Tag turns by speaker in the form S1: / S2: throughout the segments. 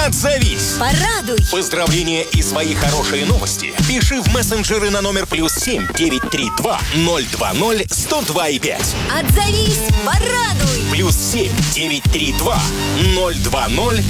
S1: Отзовись.
S2: Порадуй.
S1: Поздравления и свои хорошие новости пиши в мессенджеры на номер +7 932 020 102,5.
S2: Отзовись. Порадуй.
S1: +7 932 020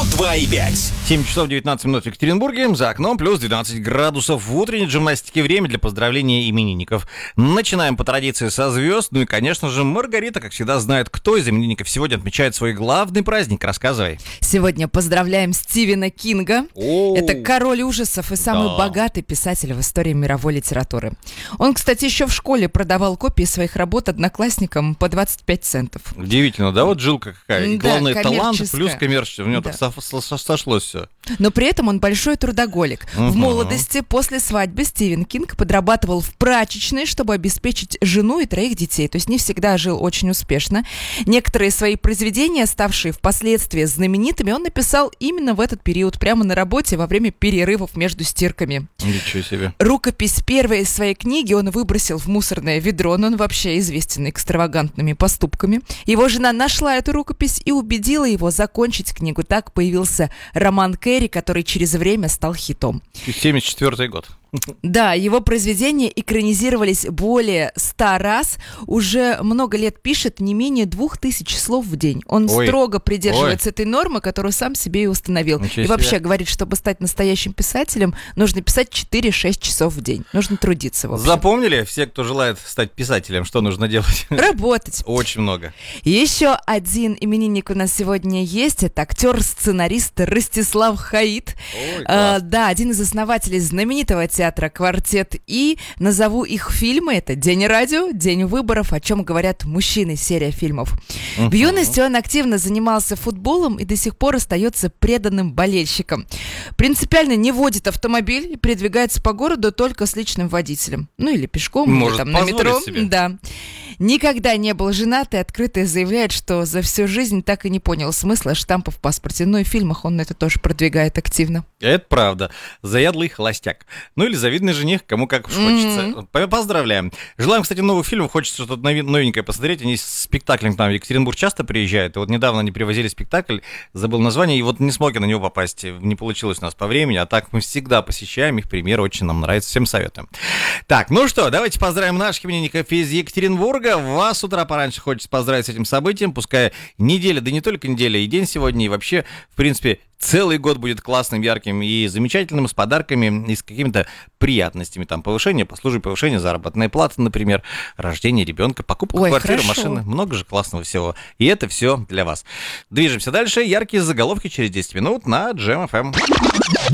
S1: 102,5.
S3: 7 часов 19 минут в Екатеринбурге, за окном плюс 12 градусов. В утренней джимнастике время для поздравления именинников. Начинаем по традиции со звезд. Ну и, конечно же, Маргарита, как всегда, знает, кто из именинников сегодня отмечает свой главный праздник. Рассказывай.
S4: Сегодня поздравляем Стивена Кинга. Это король ужасов и самый богатый писатель в истории мировой литературы. Он, кстати, еще в школе продавал копии своих работ одноклассникам по 25 центов.
S3: Удивительно, да? Вот жилка какая.
S4: Да,
S3: Главное, талант
S4: коммерческая.
S3: плюс коммерческая. У него
S4: Да.
S3: так сошлось все.
S4: Но при этом он большой трудоголик. В молодости, после свадьбы, Стивен Кинг подрабатывал в прачечной, чтобы обеспечить жену и 3 детей. То есть не всегда жил очень успешно. Некоторые свои произведения, ставшие впоследствии знаменитыми, он написал именно в этот период, прямо на работе, во время перерывов между стирками.
S3: Ничего себе.
S4: Рукопись первой из своей книги он выбросил в мусорное ведро, но он вообще известен экстравагантными поступками. Его жена нашла эту рукопись и убедила его закончить книгу. Так появился роман Кэрри, который через время стал хитом.
S3: 74-й год.
S4: Да, его произведения экранизировались более 100 раз. Уже много лет пишет не менее 2000 слов в день. Он строго придерживается этой нормы, которую сам себе и установил.
S3: Ничего
S4: и вообще
S3: себе.
S4: говорит, чтобы стать настоящим писателем, нужно писать 4-6 часов в день. Нужно трудиться, в общем.
S3: Запомнили все, кто желает стать писателем, что нужно делать?
S4: Работать.
S3: Очень много.
S4: Еще один именинник у нас сегодня есть. Это актер-сценарист Ростислав Хаит. Да, один из основателей знаменитого театра «Квартет И». Назову их фильмы. Это «День радио», «День выборов», «О чем говорят мужчины», серия фильмов. В юности он активно занимался футболом и до сих пор остается преданным болельщиком. Принципиально не водит автомобиль и передвигается по городу только с личным водителем. Ну или пешком,
S3: Может
S4: или там на метро.
S3: позволить себе.
S4: Да. Никогда не был женат и открыто заявляет, что за всю жизнь так и не понял смысла штампа в паспорте. Но и в фильмах он это тоже продвигает активно.
S3: Это правда. Заядлый холостяк. Ну или завидный жених, кому как уж хочется. Поздравляем. Желаем, кстати, новых фильмов. Хочется что-то новенькое посмотреть. Они с спектаклем к нам в Екатеринбург часто приезжают. И вот недавно они привозили спектакль, забыл название, и вот не смог я на него попасть. Не получилось у нас по времени. А так мы всегда посещаем их. Примеры очень нам нравятся. Всем советуем. Так, ну что, давайте поздравим наших именинников из Екатеринбурга. Вас с утра пораньше хочется поздравить с этим событием. Пускай неделя, да не только неделя, и день сегодня, и вообще, в принципе, целый год будет классным, ярким и замечательным, с подарками и с какими-то приятностями. Там повышение по службе, повышение заработной платы, например, рождение ребенка, покупка квартиры,
S4: хорошо.
S3: машины. Много же классного всего. И это все для вас. Движемся дальше. Яркие заголовки через 10 минут на Jam FM.